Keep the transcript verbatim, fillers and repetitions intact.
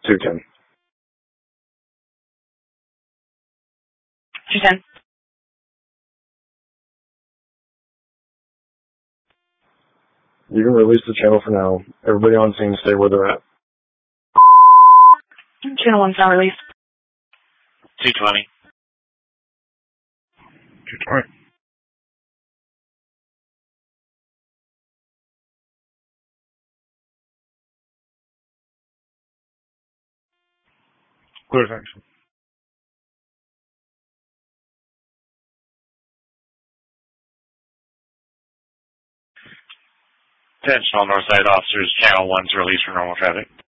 two ten. two ten. You can release the channel for now. Everybody on scene stay where they're at. Channel one's now released. two twenty. two twenty. Clear section. Attention all Northside officers, channel one's released for normal traffic.